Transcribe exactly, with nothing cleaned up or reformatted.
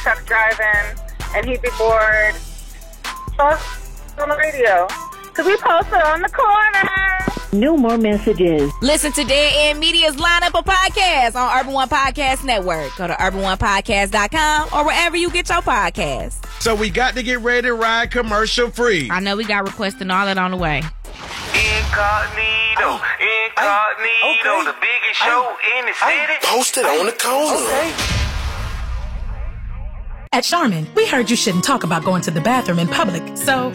truck driving, and he'd be bored. Post on the radio. Because we posted on the corner. No more messages. Listen to Dead End Media's lineup of podcasts on Urban One Podcast Network. Go to urban one podcast dot com or wherever you get your podcasts. So we got to get ready to ride commercial free. I know we got requests and all that on the way. Incognito, incognito, okay. the biggest show in the city. Posted on the corner. Okay. At Charmin, we heard you shouldn't talk about going to the bathroom in public, so